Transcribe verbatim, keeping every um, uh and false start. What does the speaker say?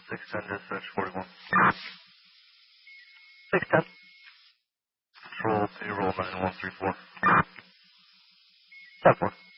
six ten dispatch forty-one. six ten. Control payroll nine one three four. ten four.